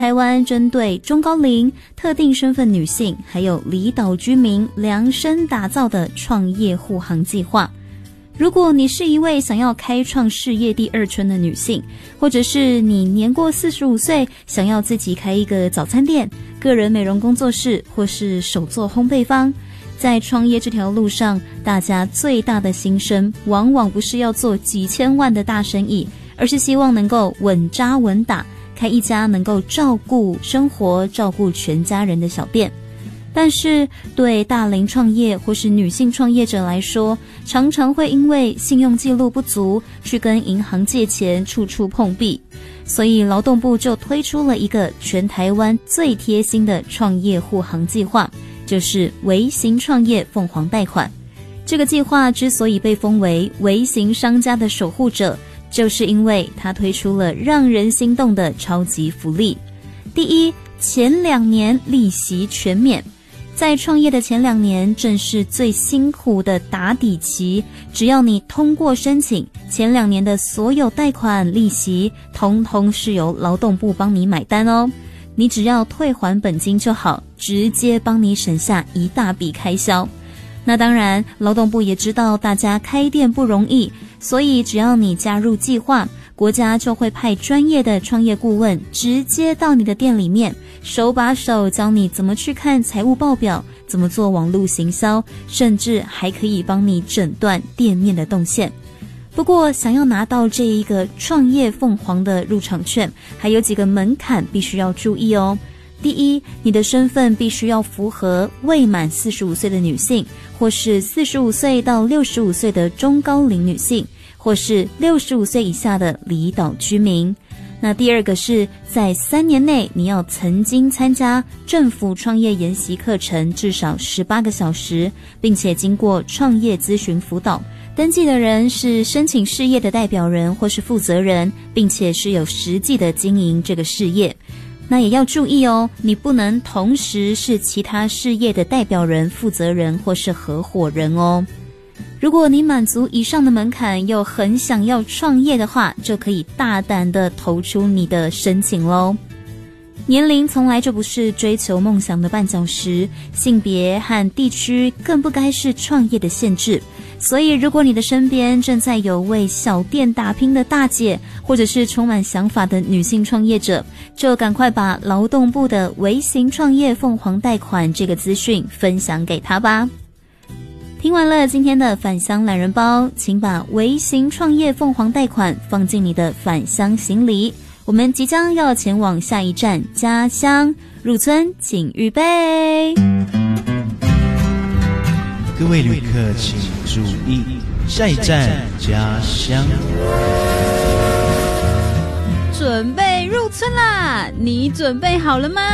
台湾针对中高龄、特定身份女性还有离岛居民量身打造的创业护航计划。如果你是一位想要开创事业第二春的女性，或者是你年过45岁，想要自己开一个早餐店、个人美容工作室，或是手做烘焙坊，在创业这条路上，大家最大的心声往往不是要做几千万的大生意，而是希望能够稳扎稳打，开一家能够照顾生活、照顾全家人的小店。但是对大龄创业或是女性创业者来说，常常会因为信用记录不足，去跟银行借钱，处处碰壁。所以劳动部就推出了一个全台湾最贴心的创业护航计划，就是微型创业凤凰贷款。这个计划之所以被封为微型商家的守护者，就是因为它推出了让人心动的超级福利。第一，前2年利息全免。在创业的前2年，正是最辛苦的打底期，只要你通过申请，前2年的所有贷款利息通通是由劳动部帮你买单哦。你只要退还本金就好，直接帮你省下一大笔开销。那当然，劳动部也知道大家开店不容易，所以只要你加入计划，国家就会派专业的创业顾问直接到你的店里面，手把手教你怎么去看财务报表，怎么做网络行销，甚至还可以帮你诊断店面的动线。不过想要拿到这一个创业凤凰的入场券，还有几个门槛必须要注意哦。第一，你的身份必须要符合未满45岁的女性，或是45岁到65岁的中高龄女性，或是65岁以下的离岛居民。那第二个是在3年内你要曾经参加政府创业研习课程至少18个小时，并且经过创业咨询辅导。登记的人是申请事业的代表人或是负责人，并且是有实际的经营这个事业。那也要注意哦，你不能同时是其他事业的代表人、负责人或是合伙人哦。如果你满足以上的门槛，又很想要创业的话，就可以大胆的投出你的申请咯。年龄从来就不是追求梦想的绊脚石，性别和地区更不该是创业的限制。所以如果你的身边正在有为小店打拼的大姐，或者是充满想法的女性创业者，就赶快把劳动部的微型创业凤凰贷款这个资讯分享给他吧。听完了今天的返乡懒人包，请把微型创业凤凰贷款放进你的返乡行李，我们即将要前往下一站家乡，入村请预备。 各位旅客请注意，下一站家乡。 准备入村啦，你准备好了吗？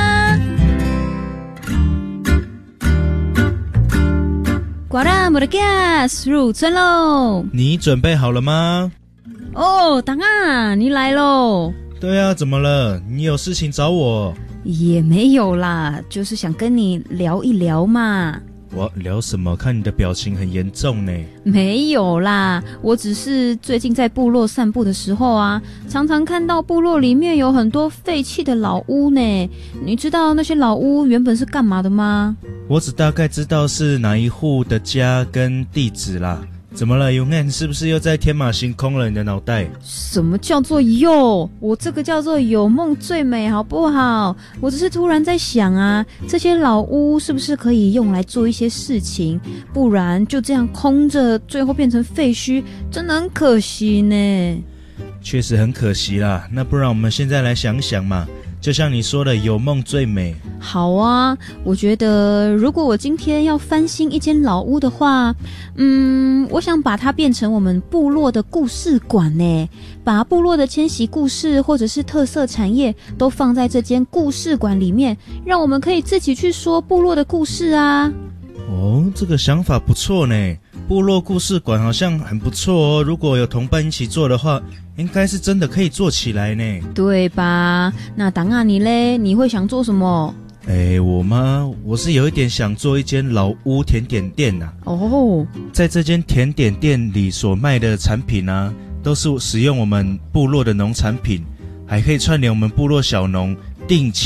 呱啦摩的 gas 入村喽！ 你准备好了吗？ 哦，党啊，你来喽！ 对啊，怎么了？你有事情找我？ 也没有啦，就是想跟你聊一聊嘛。 我聊什么？看你的表情很严重呢。 没有啦，我只是最近在部落散步的时候啊，常常看到部落里面有很多废弃的老屋呢。你知道那些老屋原本是干嘛的吗？ 我只大概知道是哪一户的家跟地址啦。怎么了，永恩？是不是又在天马行空了你的脑袋？ 什么叫做有？我这个叫做有梦最美，好不好？我只是突然在想啊，这些老屋是不是可以用来做一些事情？不然就这样空着，最后变成废墟，真的很可惜呢。 确实很可惜啦。那不然我们现在来想想嘛。就像你说的，有梦最美。 好啊，我觉得如果我今天要翻新一间老屋的话，我想把它变成我们部落的故事馆呢，把部落的迁徙故事或者是特色产业都放在这间故事馆里面，让我们可以自己去说部落的故事啊。 哦，这个想法不错呢。部落故事馆好像很不错哦，如果有同伴一起做的话，应该是真的可以做起来呢。 对吧？那党啊你嘞，你会想做什么？ 我吗？我是有一点想做一间老屋甜点店啊。 哦， 在这间甜点店里所卖的产品啊，都是使用我们部落的农产品，还可以串联我们部落小农， 定期